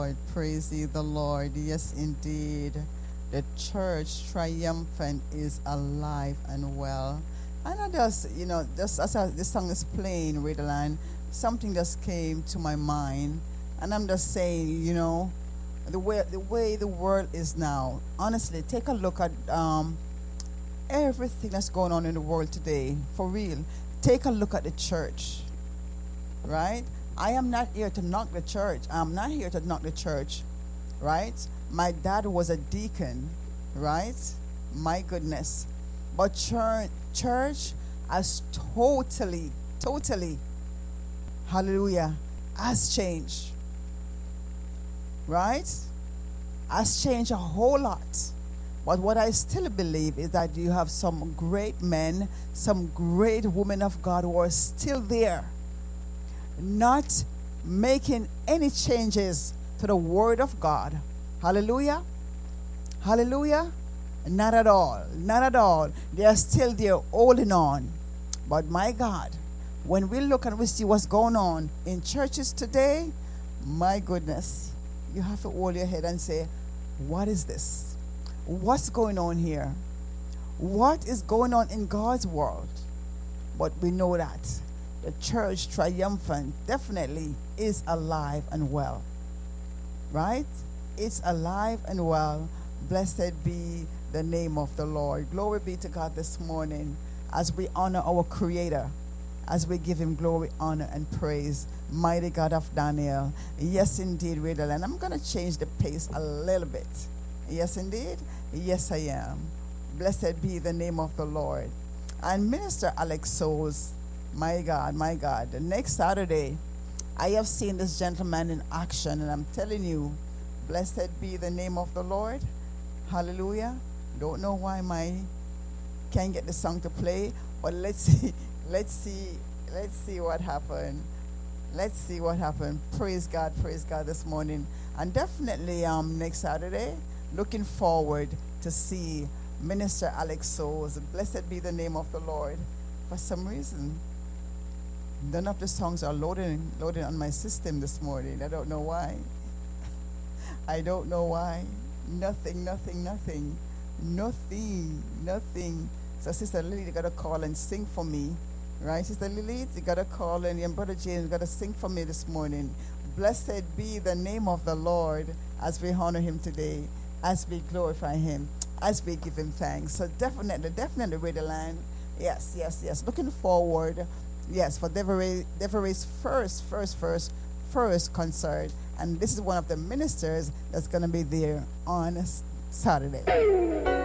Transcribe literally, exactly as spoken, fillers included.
Lord. Praise ye the Lord. Yes, indeed. The church triumphant is alive and well. And I just, you know, just as I, this song is playing, Readerland, something just came to my mind. And I'm just saying, you know, the way the way the world is now, honestly, take a look at um, everything that's going on in the world today, for real. Take a look at the church, right? I am not here to knock the church. I'm not here to knock the church, right? My dad was a deacon, right? My goodness. But church, church has totally, totally, hallelujah, has changed, right? Has changed a whole lot. But what I still believe is that you have some great men, some great women of God who are still there, not making any changes to the Word of God. Hallelujah. Hallelujah. Not at all. Not at all. They are still there holding on. But my God, when we look and we see what's going on in churches today, my goodness, you have to hold your head and say, what is this? What's going on here? What is going on in God's world? But we know that the church triumphant definitely is alive and well. Right? It's alive and well. Blessed be the name of the Lord. Glory be to God this morning as we honor our Creator, as we give Him glory, honor, and praise. Mighty God of Daniel. Yes, indeed, Riddle. And I'm going to change the pace a little bit. Yes, indeed. Yes, I am. Blessed be the name of the Lord. And Minister Alex Souls, my God, my God, the next Saturday, I have seen this gentleman in action, and I'm telling you, blessed be the name of the Lord. Hallelujah. Don't know why my can't get the song to play, but let's see, let's see, let's see what happened. Let's see what happened. Praise God, praise God this morning. And definitely um next Saturday, looking forward to see Minister Alex Souls. Blessed be the name of the Lord. For some reason, none of the songs are loading loading on my system this morning. I don't know why. I don't know why. Nothing, nothing, nothing. Nothing, nothing. So Sister Lily, you got to call and sing for me. Right, Sister Lily? You got to call and your Brother James got to sing for me this morning. Blessed be the name of the Lord as we honor Him today, as we glorify Him, as we give Him thanks. So definitely, definitely read the line. Yes, yes, yes. Looking forward, yes, for Devere's first, first, first, first concert. And this is one of the ministers that's going to be there on Saturday.